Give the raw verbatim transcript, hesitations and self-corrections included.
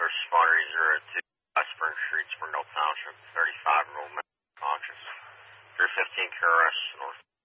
first spotter zero two, West Spring Street, Springdale Township, thirty-five, enrollment, conscious. three fifteen K R S, North.